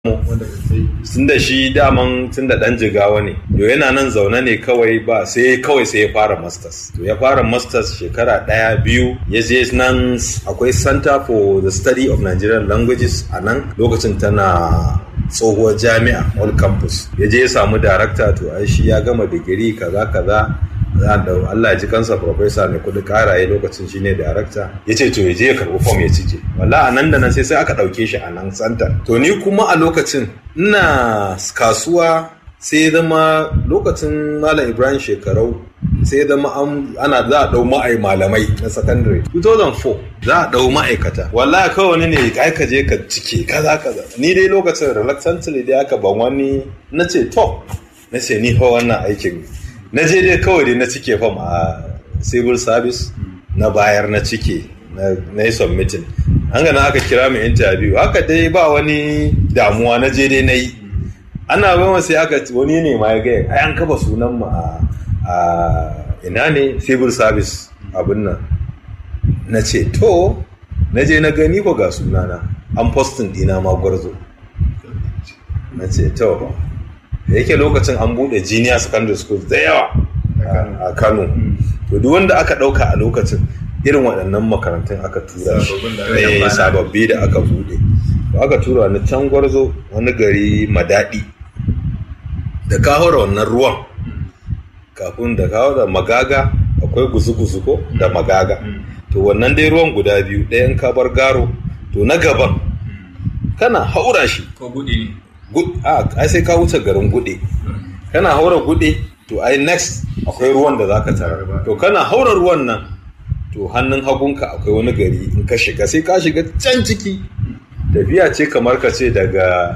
tun da shi daman tun da ɗan jigawa ne to yana nan zaune ne kawai sai ya fara masters to ya fara masters shekara 1-2 ya je nan akwai Center for the Study of Nigerian Languages a nan lokacin tana tsohuwar jami'a all campus ya je ya samu darakta to ai shi ya gama digiri kaza Allah ji kansa professor ne kudi karaye lokacin shine darakta yace to yaje ya karbi form ya cije wallahi anan da nan sai aka dauke shi a nan center to ni kuma a lokacin ina kasuwa sai zama lokacin Malam Ibrahim Shekarau sai zama ana za a dau malamai na secondary 2004 za a dau ma'aikata wallahi kawai wani ne kai ka je ka cike kaza ni dai lokacin reluctantly dai aka ban wani nace to nace ni fa wannan aikin na je dai kawai dai na cike fam a civil service na bayar na cike na yi submitting an gana aka kira mu interview haka dai ba wani damuwa na je dai na yi ana gama sai aka wani ne ma ya gaya ai an kafa sunan mu a ina ne civil service abin nan na ce to na je na gani ko ga sunana an postin dina ma gwarzo na ce to da yake lokacin an bude junior secondary school da yawa a Kano to duk wanda aka dauka a lokacin irin waɗannan makarantun aka tura sababbi da aka bude to aka tura ni can gwarzo wani gari Madadi da ka haura wannan ruwan kafin da ka haura Magaga akwai guzu-guzu ko da Magaga to wannan dai ruwan guda biyu ɗayan ka bar Garo to na gaban kana haura shi ko bude ne ai sai ka wuce garin Gude kana haura Gude to ai next akwai ruwan da zaka tarar to kana haura ruwan nan to hannun hagunka akwai wani gari in ka shiga sai ka shiga can ciki tafiya ce kamar ka ce daga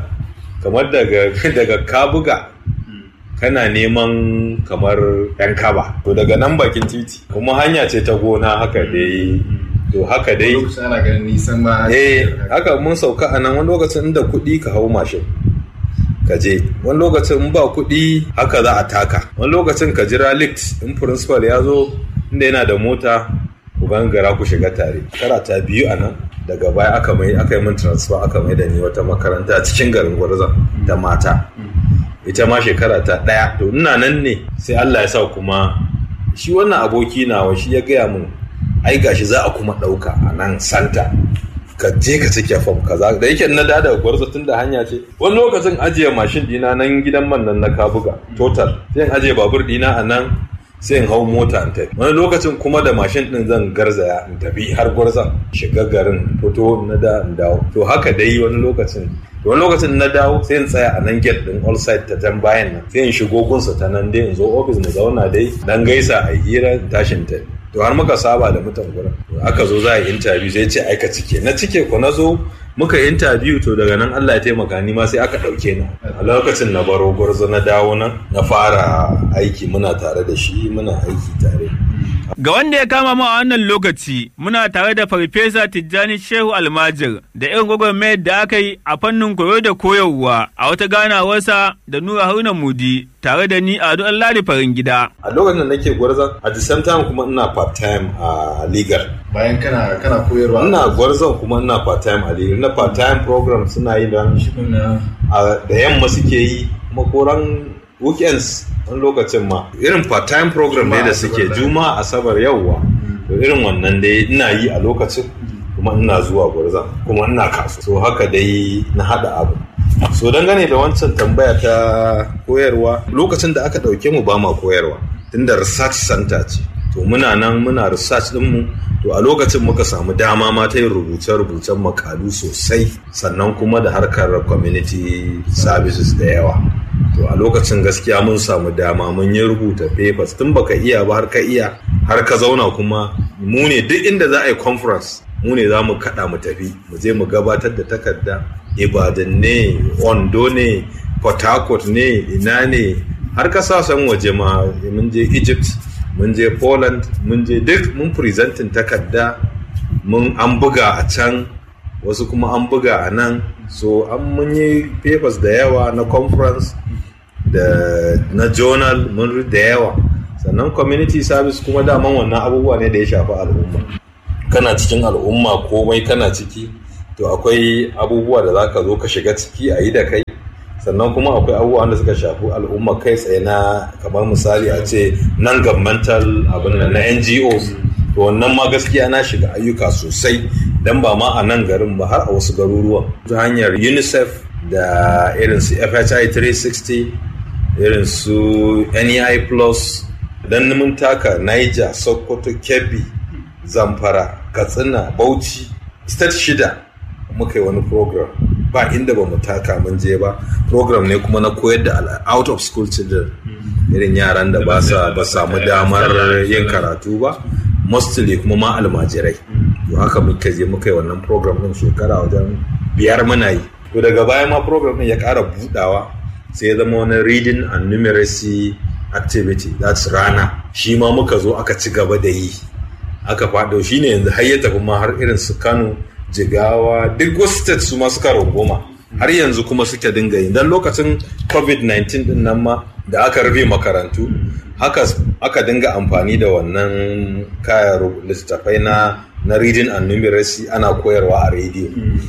Kabuga kana neman kamar ɗan Kaba to daga nan bakin titi kuma hanya ce ta gona haka dai to haka dai ana ganin nisan ma haka mun sauka a nan wani lokacin inda kuɗi ka hau mashin ka je wani lokacin in ba kuɗi haka za a taka wani lokacin ka jira lift in principal ya zo inda yana da mota ku gangara ku shiga tare karata 2 a nan daga baya aka yi min transfer aka mai da ni wata makaranta cikin garin Gwarza da mata ita ma shekara ta 1 to ina nan ne sai Allah ya sa kuma shi wannan aboki nawa shi ya gaya min ai gashi za a kuma ɗauka a nan santa ka je ka cike fam kaza da yake na da Gwarzo tun da hanya ce wani lokacin ajiye mashin dina nan gidan man nan na Kabuga total sai in ajiye babur dina a nan sai in hau mota in tafi wani lokacin kuma da mashin din zan garzaya in tafi har Gwarzon shiga garin fito na da in dawo to haka dai wani lokacin na dawo sai in tsaya a nan gate din all side ta jan bayan nan sai in shigo gunsa ta nan dai in zo office na zauna dai dan gaisa a hira tashin ta to har muka saba da mutan gurin aka zo za a yi interview sai ce aika cike na cike ko na zo muka yi interview to daga nan Allah ya taimaka ni ma sai aka dauke ni a lokacin na baro Gwarzo na dawo nan na fara aiki muna tare da shi muna aiki tare ga wanda ya kama mu a wannan lokaci muna tare da Farfesa Tijjani Shehu Almajir da irin gwagwarmayar da aka yi a fannin koyo da koyarwa a wata ganawarsa da Nura Haruna Mudi tare da ni Ado Alladi Farin Gida. A lokacin da nake Gwarzon at the same time kuma ina part time a Legal. Bayan kana koyarwa. Ina Gwarzon kuma ina part time a Legal. Na part time program suna yi don da yamma suke yi kuma koran weekends wani lokacin ma irin part time program ne da suke Juma'a Asabar yawwa to irin wannan dai ina yi a lokacin kuma ina zuwa Gwarzon kuma ina kasu so haka dai na hada abu. So dangane da wancan tambaya ta koyarwa lokacin da aka dauke mu ba ma koyarwa tunda research center ce to muna nan muna research din mu to a lokacin muka samu dama ma ta yin rubuce-rubucen makalu sosai sannan kuma da harkar community services da yawa to a lokacin gaskiya mun samu dama mun yi rubuta papers tun baka iya ba har ka iya har ka zauna kuma mu ne duk inda za a yi conference mu ne za mu kada mu tafi mu je mu gabatar da takarda Ibadan ne, Ondo ne, Port Harcourt ne, ina ne, har kasashen waje ma mun je Egypt, mun je Poland, mun je duk mun presenting takarda, an buga a can, wasu kuma an buga a nan, so mun yi papers da yawa na conference da na journal mun da yawa. Sannan community service kuma daman wannan abubuwa ne da ya shafi al'umma. Kana cikin al'umma komai kana ciki. to akwai abubuwa da za ka zo ka shiga ciki a yi da kai, sannan kuma akwai abubuwa da suka shafi al'umma kai tsaye na kamar misali a ce non governmental abin na NGOs, to wannan ma gaskiya na shiga ayyuka sosai dan ba ma a nan garin ba har a wasu garuruwan ta hanyar UNICEF da irin su FHI 360, irin su NEI Plus, dan mun taka Niger, Sokoto, Kebbi, Zamfara, Katsina, Bauchi, state 6 muka yi wani program ba inda ba mu taka mun je ba. Program ne kuma na koyar da out of school children, irin yaran da ba samu damar yin karatu ba, mostly kuma ma almajirai. To haka muka je muka yi wannan program din shekara wajen 5 muna yi. To daga baya ma program din ya ƙara budawa sai ya zama wani reading and numeracy activity, that's rana. Shi ma muka zo aka ci gaba da yi, aka faɗo shi ne yanzu har ya tafi ma har irin su Kano, Jigawa, duk wasu states su ma suka rungoma har yanzu kuma suke dinga yi. Dan lokacin COVID-19 din nan ma da aka rufe makarantu, haka aka dinga amfani da wannan kayan littattafai na reading and numeracy ana koyarwa a rediyo.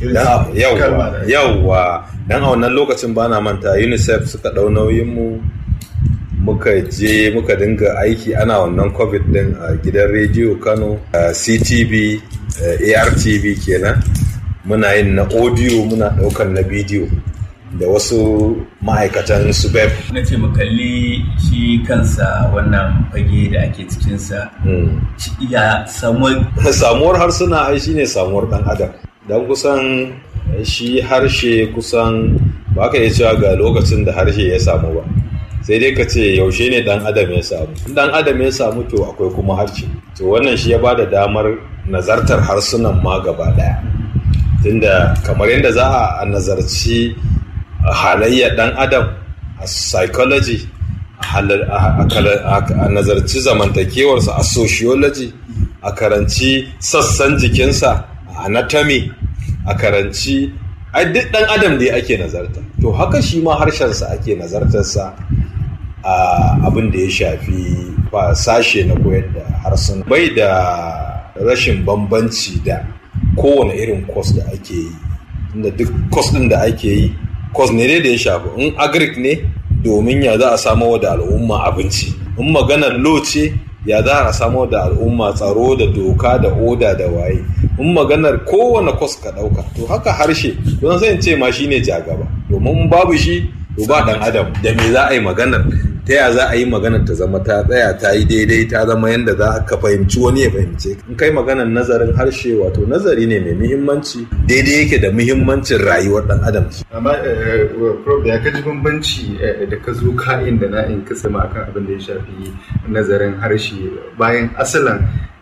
Yawwa dan a wannan lokacin bana manta UNICEF suka ɗau nauyin mu, muka je muka dinga aiki ana wannan COVID din a gidan rediyo Kano, CTV, ARTV kenan, muna yin na audio muna ɗaukar na bidiyo da wasu ma'aikatan su beb. Na ce mu kalli shi kansa wannan fage da ake cikinsa. Ya samuwar harsuna ai shine samuwar ɗan adam. Dan kusan shi harshe kusan ba ka iya cewa ga lokacin da harshe ya samu ba, sai dai ka ce yaushe ne dan adam ya samu. Dan adam ya samu to akwai kuma harshe. To wannan shi ya bada damar nazartar harsunan ma gaba daya, tunda kamar yadda za a nazarci halayyar dan adam a psychology, a nazarci zamantakewarsa a sociology, a karanci sassan jikinsa a anatomy, a karanci duk dan adam dai ake nazarta. To haka shi ma harshensa ake nazartarsa abin da ya shafi sashe na koyar da harsuna. Bai da rashin bambanci da kowane irin course da ake yi, inda duk course din da ake yi course ne da ya shafi in agric ne domin ya za a samo da al'umma abinci, in maganar law ce ya za a samo da al'umma tsaro da doka da oda da waye, in maganar kowane course ka dauka. To haka harshe don sai in ce ma shine jagaba, domin babu shi to ba dan adam da me za a yi maganar, ta ya za a yi maganar ta zama ta tsaya ta yi daidai, ta zama yadda za ka fahimci wani ya fahimce. In kai maganar nazarin harshe, wato nazari ne mai muhimmanci, daidai yake da muhimmancin rayuwar dan adam. Amma prof ya kaji bambanci da ka zo ka'in da na'in ka sama akan abin da ya shafi nazarin harshe bayan asalin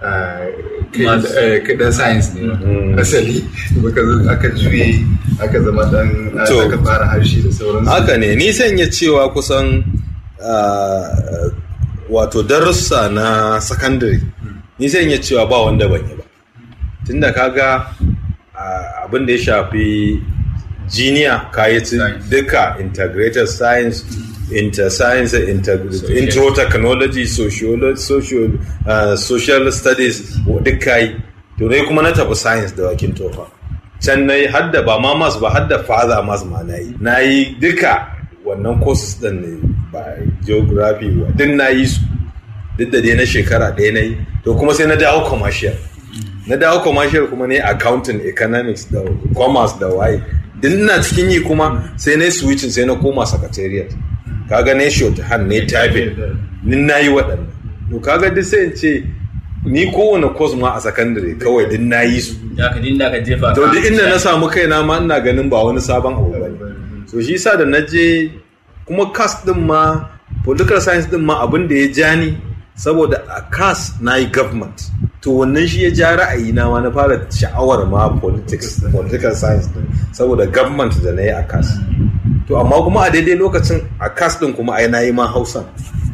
dan science ne asali, baka zo aka juye aka zama dan aka fara harshe da sauransu. Haka ne, ni sanya cewa kusan wato darussa na secondary ni sai iya cewa ba wanda ban yi ba, tunda kaga abin da ya shafi junior kayi duka integrated science, inter science, intro technology, social studies duk kayi. To dai kuma na tafi science da wakin tofa, can nayi hadda ba ma masu ba hadda father masu ma nayi duka wannan courses din ne, ba geography wa din nayi su, duk da dai na shekara ɗaya nayi. To kuma sai na dawo commercial kuma ne accounting, economics da commerce da waye, din ina cikin yi kuma sai na switching sai na koma secretariat, kaga ne short hand ne typing, nin nayi waɗannan. To kaga duk sai in ce ni kowane course ma a secondary kawai din nayi su, to duk inda na samu kaina ma ina ganin ba wani sabon abu bane. So shi yasa da naje kuma cast din ma political science din ma abin da ya ja ni, saboda a cast nayi government, to wannan shi ya ja ra'ayi na ma na fara sha'awar ma political science din, saboda government da nayi a cast. To amma kuma a daidai lokacin a cast din kuma ai nayi ma Hausa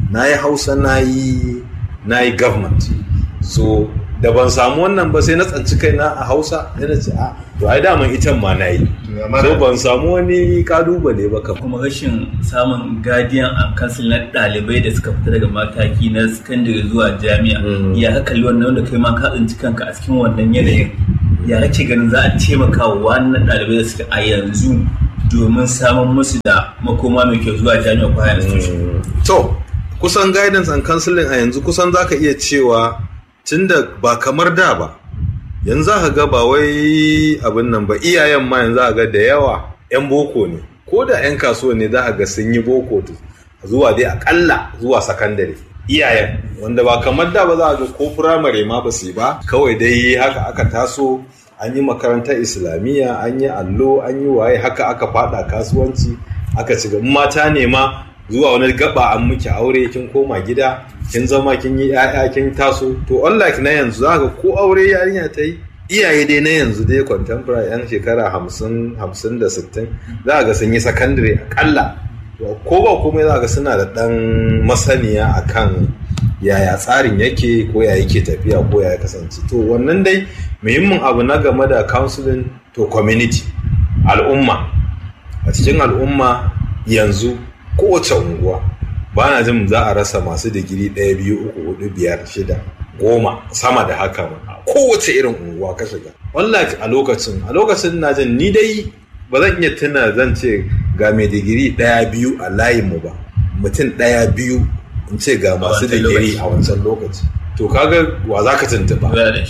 nayi government. So da ban samu wannan ba sai na tsanci kaina a Hausa, yana ce to ai daman ita ma nayi, so ban samu wani kalubale ba kam. Kuma rashin samun guardian and council na ɗalibai da suka fita daga mataki na secondary zuwa jami'a, ya ka kalli wannan wanda kai ma ka tsinci kanka a cikin wannan yanayin? ya kake ganin za a taimaka wa wannan ɗalibai da suke a yanzu domin samun musu da makoma mai kyau zuwa jami'a ko higher institution? To, kusan guidance and counseling a yanzu kusan za ka iya cewa tunda ba kamar da ba, yanzu za ka ga ba wai abin nan ba, iyayen ma yanzu za ka ga da yawa 'yan boko ne, ko da 'yan kasuwa ne za ka ga sun yi boko zuwa dai akalla zuwa sakandare. Iyayen wanda ba kamar da ba za a ga ko firamare ma ba su yi ba, kawai dai haka aka taso an yi makarantar islamiyya, an yi allo, an yi waye, haka aka fada kasuwanci, aka ci gaba. Mata ne ma zuwa wani gaba an miki aure kin koma gida kin zama kin yi 'ya'ya kin taso. To unlike na yanzu za ka ko aure yarinya ta yi, iyaye dai na yanzu dai contemporary 'yan shekara 50 da 60 za ga sun yi sakandare akalla, ko ba komai za ga suna da ɗan masaniya akan yaya tsarin yake ko ya yake tafiya ko ya kasance. To wannan dai muhimmin abu na game da counseling to community, al'umma. A cikin al'umma yanzu kowace unguwa ba na jin za a rasa masu digiri 1, 2, 3, 4, 5, 6, 10 sama da haka ba. Kowace irin unguwa ka shiga. Wallahi a lokacin na jin ni dai ba zan iya tuna zan ce ga mai digiri 1, 2 a layinmu ba, mutum 1, 2 in ce ga masu digiri a wancan lokaci. To kaga wa za ka tuntuba?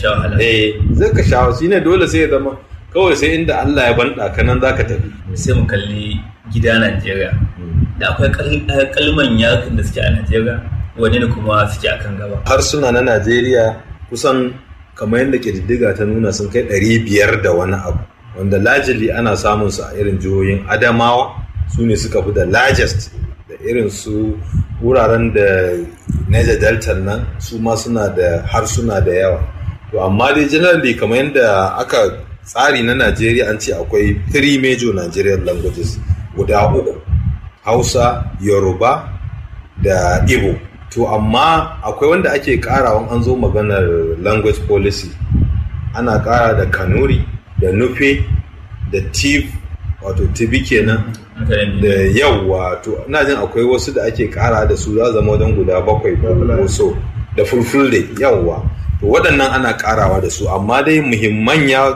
Zai ka sha shi ne, dole sai ya zama kawai sai inda Allah ya banda ka nan za ka tafi. Sai mu kalli gida Najeriya, da akwai kalman yakin da suke a Najeriya, wani ne kuma suke a kan gaba. Harsuna na Najeriya kusan kamar yadda ƙididdiga ta nuna sun kai 500 da wani abu, wanda largely ana samun su a irin jihohin Adamawa, su ne suka fi da largest, da irin su wuraren da Niger Delta nan su ma suna da harsuna da yawa. To amma dai generally kamar yadda aka tsari na Najeriya an ce akwai 3 major Nigerian languages guda 3, Hausa, Yoruba da Igbo. To amma akwai wanda ake karawa an zo maganar language policy, ana kara da Kanuri da Nufe da Tiv, wato Tibi kenan, da yawa. To ina jin akwai wasu da ake kara da su za zama wajen guda 7 ko so, da Fulfulde yawa. To waɗannan ana karawa da su, amma dai muhimman